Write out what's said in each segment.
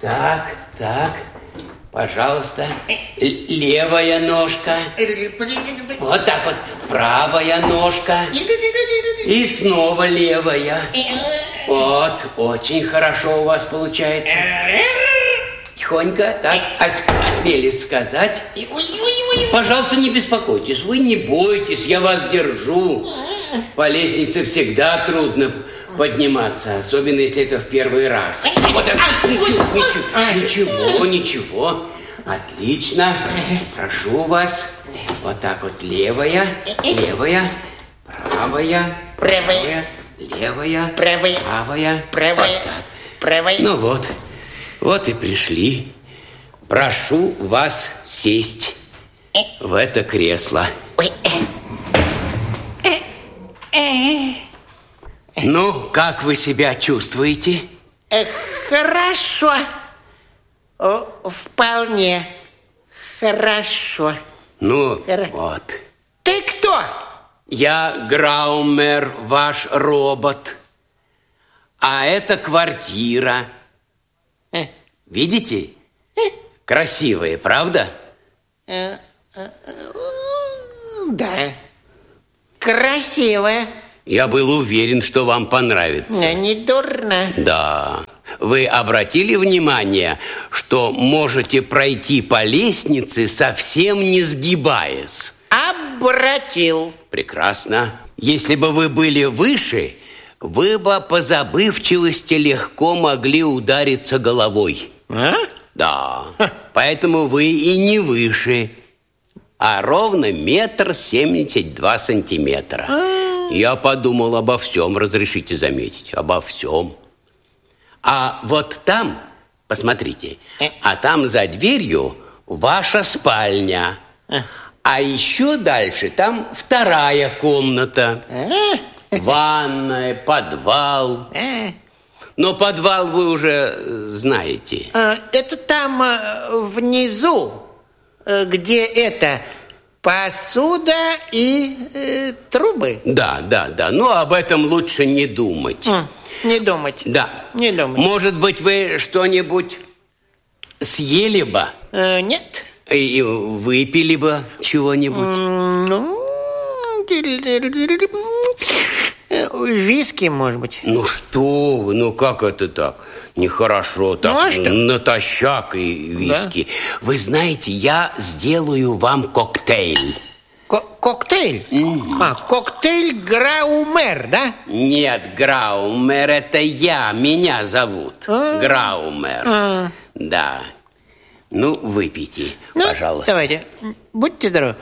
Так, пожалуйста. Левая ножка. Вот так вот. Правая ножка. И снова левая. Вот, очень хорошо у вас получается. Тихонько, так, осмелюсь сказать. Пожалуйста, не беспокойтесь, вы не бойтесь, я вас держу. По лестнице всегда трудно подниматься, особенно если это в первый раз. Вот это, ничего. Отлично. Прошу вас. Вот так вот, левая, правая, левая, правая. Вот так. Правая. Ну вот и пришли. Прошу вас сесть в это кресло. Ну, как вы себя чувствуете? Хорошо. Вполне хорошо. Ну, вот. Ты кто? Я Граумер, ваш робот. А это квартира. Видите? Красивая, правда? Да. Красивая. Я был уверен, что вам понравится. Не дурно. Да. Вы обратили внимание, что можете пройти по лестнице, совсем не сгибаясь? Обратил. Прекрасно. Если бы вы были выше, вы бы по забывчивости легко могли удариться головой. Да. Поэтому вы и не выше, а ровно 1,72 метра. Я подумал обо всем, разрешите заметить, обо всем. А вот там, посмотрите, а там за дверью ваша спальня. А еще дальше там вторая комната. Ванная, подвал. Но подвал вы уже знаете. Это там внизу, где это посуда и трубы. Да. Но об этом лучше не думать. Не думать. Да. Не думать. Может быть, вы что-нибудь съели бы? Нет. И выпили бы чего-нибудь? Виски, может быть. Ну что вы, ну как это так? Нехорошо так, натощак и виски. Да? Вы знаете, я сделаю вам коктейль. Коктейль? Коктейль Граумер, да? Нет, Граумер, это я, меня зовут Граумер. Да. Ну, выпейте, пожалуйста. Давайте, будьте здоровы.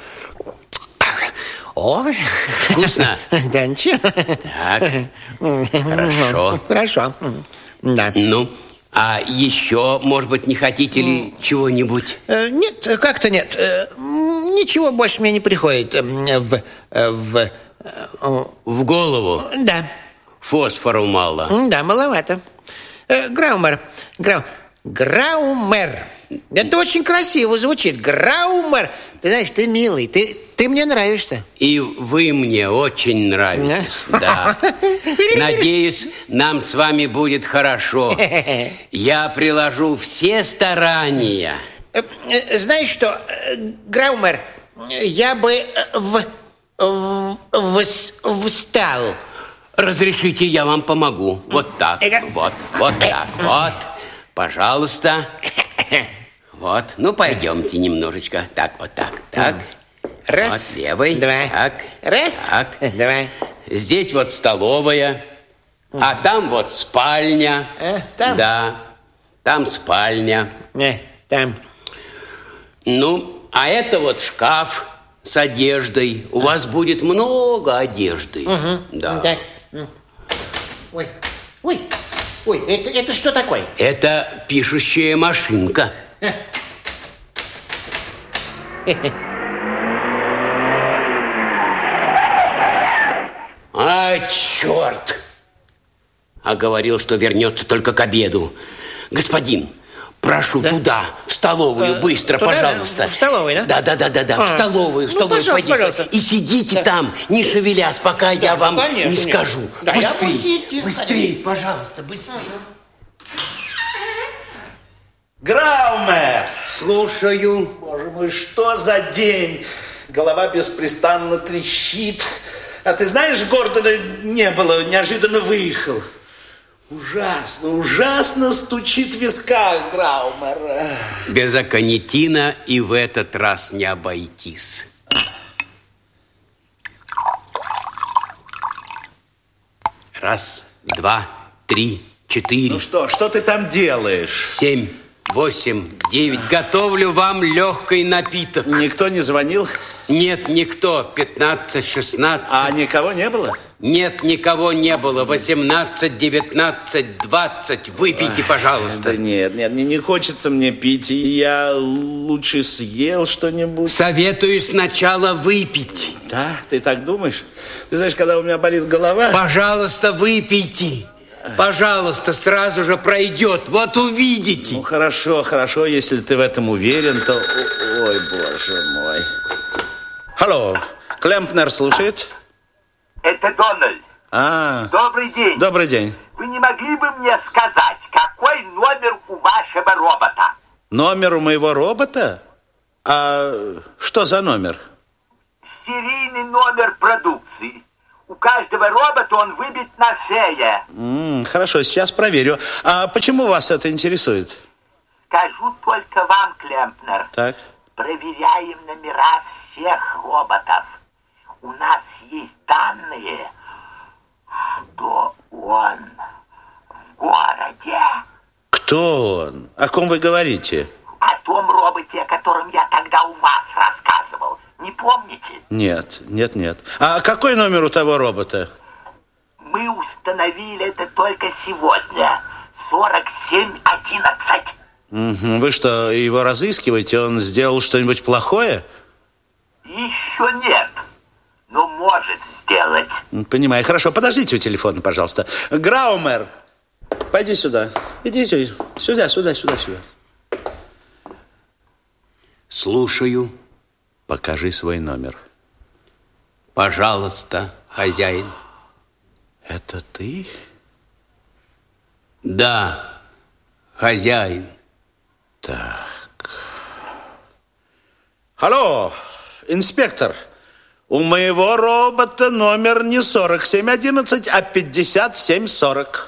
О, вкусно? Да, ничего. Так, хорошо. Хорошо, да. Ну, а еще, может быть, не хотите ли чего-нибудь? Нет, как-то нет. Ничего больше мне не приходит в голову? Да. Фосфору мало? Да, маловато. Граумер. Это очень красиво звучит. Граумер. Ты знаешь, ты милый, ты мне нравишься. И вы мне очень нравитесь, да. Надеюсь, нам с вами будет хорошо. Я приложу все старания. Знаешь что, Граумер, я бы встал. Разрешите, я вам помогу. Вот так, вот так, вот. Пожалуйста. Вот, ну пойдемте немножечко. Так, вот так, так. Раз, вот, левый. Два. Так. Раз, так. Два. Здесь вот столовая. А там вот спальня. Там? Да, там спальня. Там. Ну, а это вот шкаф с одеждой. У вас будет много одежды. Да. Так. Ой, это что такое? Это пишущая машинка. А, черт! А говорил, что вернется только к обеду. Господин, прошу туда, в столовую, быстро, туда, пожалуйста. В столовую, да? Да, в столовую, пожалуйста. И сидите там, не шевелясь, пока я вам не скажу. Да, быстрее, пожалуйста, быстрее. Граумер! Слушаю. Боже мой, что за день? Голова беспрестанно трещит. А ты знаешь, Гордона не было, неожиданно выехал. Ужасно, ужасно стучит в висках, Граумер. Без аконитина и в этот раз не обойтись. Раз, два, три, четыре. Ну что ты там делаешь? 7, 8, 9. Готовлю вам легкий напиток. Никто не звонил? Нет, никто. 15, 16. А никого не было? Нет, никого не было. 18, 19, 20. Выпейте, пожалуйста. Да нет, не хочется мне пить. Я лучше съел что-нибудь. Советую сначала выпить. Да? Ты так думаешь? Ты знаешь, когда у меня болит голова... Пожалуйста, выпейте. Пожалуйста, сразу же пройдет. Вот увидите. Ну, хорошо. Если ты в этом уверен, то... Ой, боже мой. Алло, Клемпнер слушает? Это Дональд. Добрый день. Добрый день. Вы не могли бы мне сказать, какой номер у вашего робота? Номер у моего робота? А что за номер? Серийный номер продукции. У каждого робота он выбит на шее. Хорошо, сейчас проверю. А почему вас это интересует? Скажу только вам, Клемпнер. Так. Проверяем номера всех роботов. У нас есть данные, что он в городе. Кто он? О ком вы говорите? О том роботе, о котором я тогда у вас рассказывал. Не помните? Нет. А какой номер у того робота? Мы установили это только сегодня. 4711. Вы что, его разыскиваете? Он сделал что-нибудь плохое? Еще нет. Но может сделать. Понимаю. Хорошо, подождите у телефона, пожалуйста. Граумер, пойди сюда. Иди сюда. Слушаю. Покажи свой номер. Пожалуйста, хозяин. Это ты? Да, хозяин. Так. Алло, инспектор. У моего робота номер не 4711, а 5740.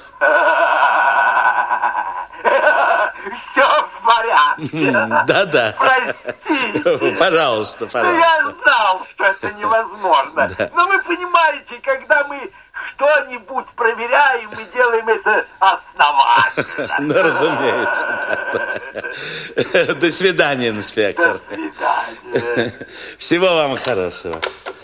Все в порядке. Да. Простите. Пожалуйста. Я знал, что это невозможно. Да. Но вы понимаете, когда мы что-нибудь проверяем, мы делаем это основательно. Ну, разумеется. Да. До свидания, инспектор. До свидания. Всего вам хорошего.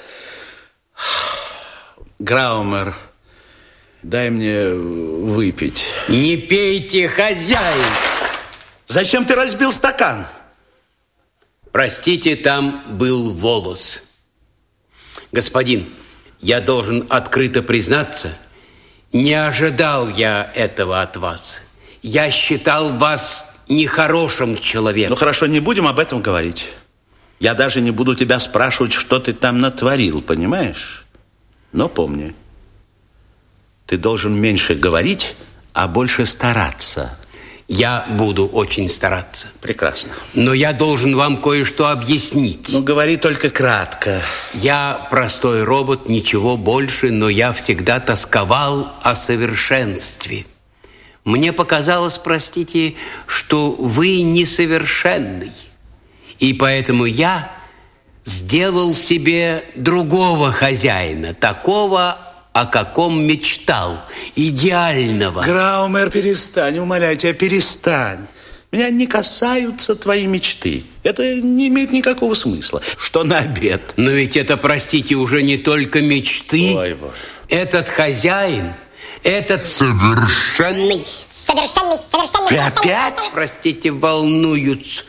Граумер, дай мне выпить. Не пейте, хозяин. Зачем ты разбил стакан? Простите, там был волос. Господин, я должен открыто признаться, не ожидал я этого от вас. Я считал вас нехорошим человеком. Ну хорошо, не будем об этом говорить. Я даже не буду тебя спрашивать, что ты там натворил, понимаешь? Но помни, ты должен меньше говорить, а больше стараться. Я буду очень стараться. Прекрасно. Но я должен вам кое-что объяснить. Ну, говори только кратко. Я простой робот, ничего больше, но я всегда тосковал о совершенстве. Мне показалось, простите, что вы несовершенный. И поэтому я сделал себе другого хозяина, такого, о каком мечтал, идеального. Граумер, перестань, умоляю тебя, перестань. Меня не касаются твои мечты. Это не имеет никакого смысла. Что на обед? Но ведь это, простите, уже не только мечты. Ой, Боже. Этот хозяин, этот совершенный. Ты опять? Простите, волнуются.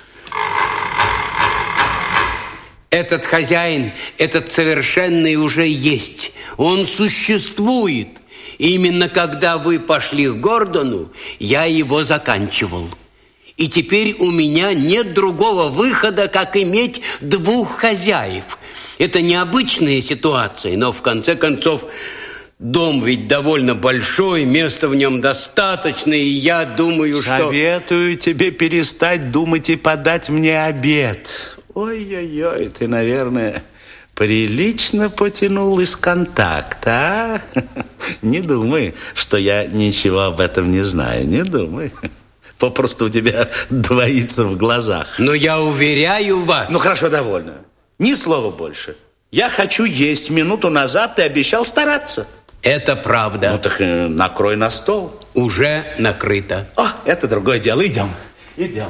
Этот хозяин, этот совершенный уже есть. Он существует. Именно когда вы пошли к Гордону, я его заканчивал. И теперь у меня нет другого выхода, как иметь двух хозяев. Это необычная ситуация, но в конце концов Дом ведь довольно большой, места в нем достаточно, и я думаю, Советую тебе перестать думать и подать мне обед. Ой-ой-ой, ты, наверное, прилично потянул из контакта, а? Не думай, что я ничего об этом не знаю, не думай. Попросту у тебя двоится в глазах. Но я уверяю вас... Ну, хорошо, довольно. Ни слова больше. Я хочу есть. Минуту назад ты обещал стараться. Это правда. Ну, так накрой на стол. Уже накрыто. О, это другое дело. Идем. Идем.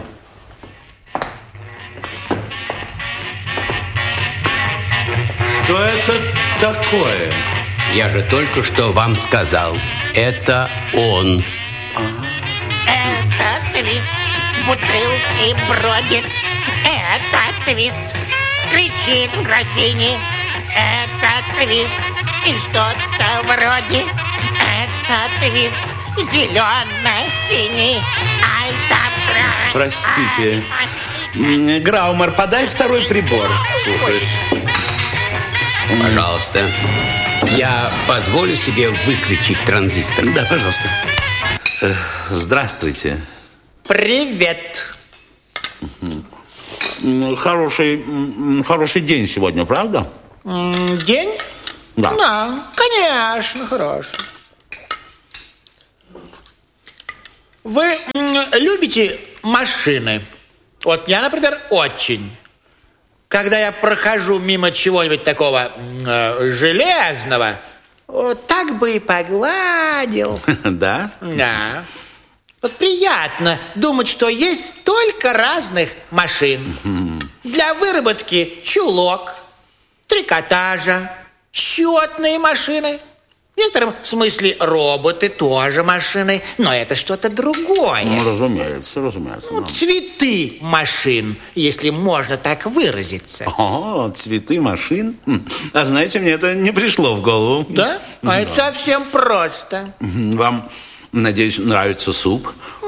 Что это такое? Я же только что вам сказал. Это он. Это твист, в бутылке бродит. Это твист, кричит в графине. Это твист, и что-то вроде. Это твист, зелено-синий. Ай-да-тра. Простите. Граумер, подай второй прибор. Слушаюсь. Пожалуйста. Я позволю себе выключить транзистор. Да, пожалуйста. Здравствуйте. Привет. Хороший день сегодня, правда? День? Да. Да, конечно, хороший. Вы любите машины? Вот я, например, очень. Когда я прохожу мимо чего-нибудь такого железного, вот так бы и погладил. Да? Да. Вот приятно думать, что есть столько разных машин. Для выработки чулок, трикотажа, счетные машины. В некотором смысле роботы тоже машины, но это что-то другое. Ну, разумеется. Ну, цветы машин, если можно так выразиться. О, цветы машин. А знаете, мне это не пришло в голову. Да? А это совсем просто. Вам, надеюсь, нравится суп?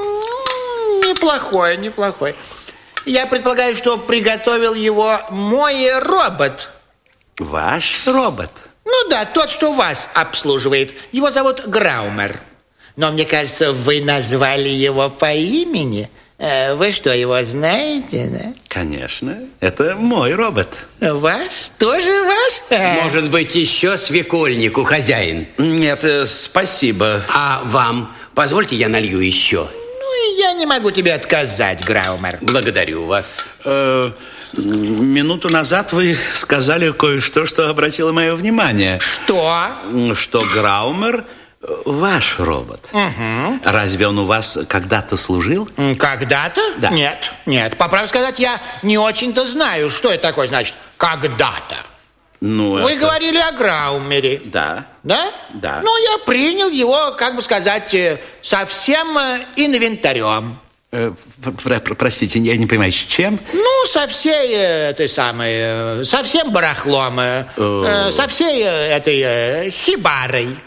Неплохой. Я предполагаю, что приготовил его мой робот. Ваш робот? Ну да, тот, что вас обслуживает. Его зовут Граумер. Но мне кажется, вы назвали его по имени. Вы что, его знаете, да? Конечно, это мой робот. Ваш? Тоже ваш? Может быть, еще свекольнику, хозяин? Нет, спасибо. А вам? Позвольте, я налью еще. Ну, я не могу тебе отказать, Граумер. Благодарю вас. Минуту назад вы сказали кое-что, что обратило мое внимание. Что? Что Граумер ваш робот. Угу. Разве он у вас когда-то служил? Когда-то? Да. Нет. По правде сказать, я не очень-то знаю, что это такое значит «когда-то». Ну, вы говорили о Граумере. Да. Да? Да. Ну, я принял его, как бы сказать, со всем инвентарем. Простите, я не понимаю, с чем? Ну, со всей со всем барахлом, со всей этой хибарой.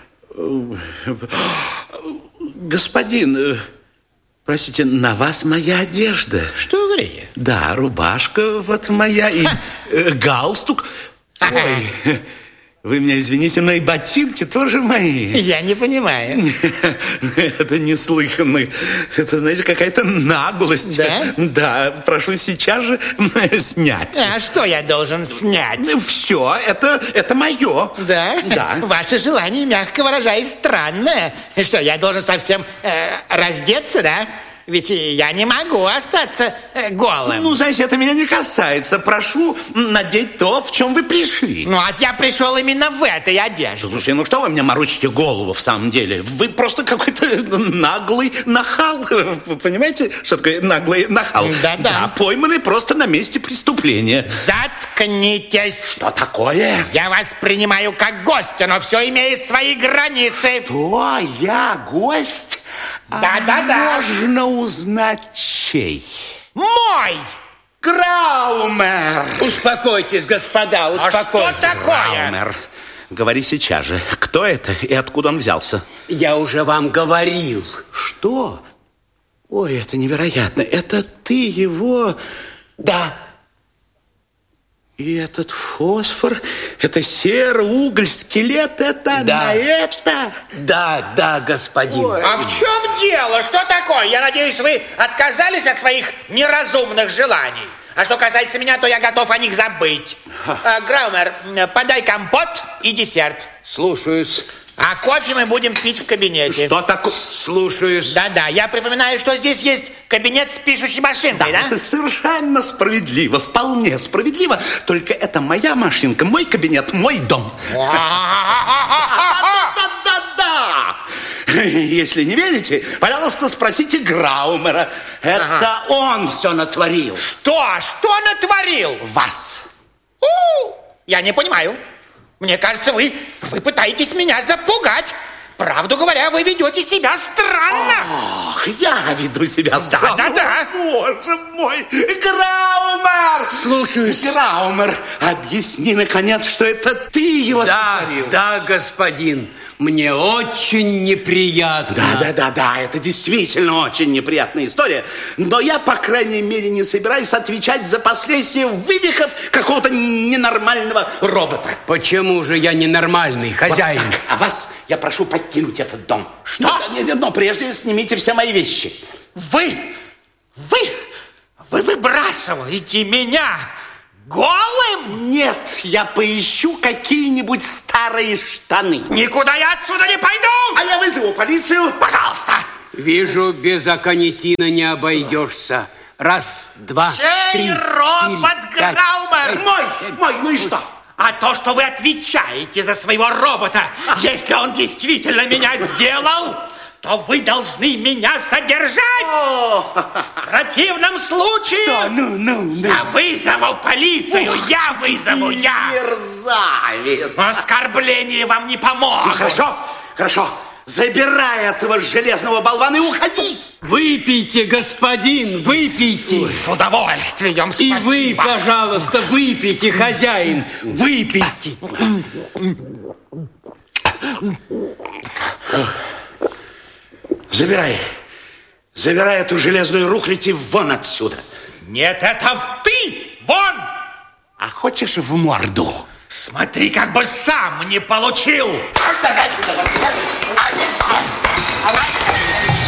Господин, простите, на вас моя одежда. Что вы говорите? Да, рубашка вот моя и галстук. Ой, вы меня извините, но и ботинки тоже мои. Я не понимаю. Это неслыханно. Это, знаете, какая-то наглость. Да? Да, прошу сейчас же снять. А что я должен снять? Все, это мое. Да? Да. Ваше желание, мягко выражаясь, странное. Что, я должен совсем раздеться, да? Ведь я не могу остаться голым. Ну, знаете, это меня не касается. Прошу надеть то, в чем вы пришли. Ну, а я пришел именно в этой одежде. Слушай, ну что вы мне морочите голову в самом деле? Вы просто какой-то наглый нахал. Вы понимаете, что такое наглый нахал? Да. Пойманный просто на месте преступления. Заткнитесь. Что такое? Я вас принимаю как гостя, но все имеет свои границы. Что? Я гость? Да. Можно узнать, чей? Мой! Граумер! Успокойтесь, господа, успокойтесь. Что такое? Граумер, говори сейчас же, кто это и откуда он взялся? Я уже вам говорил. Что? Ой, это невероятно. Это ты его... Да. И этот фосфор, это сера, уголь, скелет, это Да. на это? Да, господин. Ой. А в чем дело? Что такое? Я надеюсь, вы отказались от своих неразумных желаний. А что касается меня, то я готов о них забыть. Граумер, подай компот и десерт. Слушаюсь. А кофе мы будем пить в кабинете. Что такое? Слушаюсь. Да-да, я припоминаю, что здесь есть кабинет с пишущей машинкой, да? Это совершенно справедливо, вполне справедливо. Только это моя машинка, мой кабинет, мой дом. Да-да-да-да! Если не верите, пожалуйста, спросите Граумера. Это он все натворил. Что? Что натворил? Вас. Я не понимаю. Мне кажется, вы пытаетесь меня запугать. Правду говоря, вы ведете себя странно. Ох, я веду себя странно. Да-да-да. Боже мой. Граумер! Слушаюсь. Граумер, объясни, наконец, что это ты его сотворил. Да, господин. Мне очень неприятно. Да, это действительно очень неприятная история. Но я, по крайней мере, не собираюсь отвечать за последствия вывихов какого-то ненормального робота. Почему же я ненормальный хозяин? Вот так. А вас я прошу покинуть этот дом. Что? Но прежде снимите все мои вещи. Вы выбрасываете меня голым? Нет, я поищу какие-нибудь старые штаны. Никуда я отсюда не пойду! А я вызову полицию. Пожалуйста! Вижу, без аконитина не обойдешься. Раз, два, три, Чей робот, четыре, пять. Граумер? Мой, ну и что? А то, что вы отвечаете за своего робота, если он действительно меня сделал, то вы должны меня содержать. В противном случае... Что? Ну. Я вызову полицию, я вызову. Мерзавец. Оскорбления вам не помогут. Хорошо. Забирай этого железного болвана и уходи. Выпейте, господин, выпейте. С удовольствием, И спасибо. вы, пожалуйста, выпейте, хозяин. Выпейте. Забирай эту железную рухлядь и вон отсюда. Нет, это ты! Вон! А хочешь в морду? Смотри, как бы сам не получил.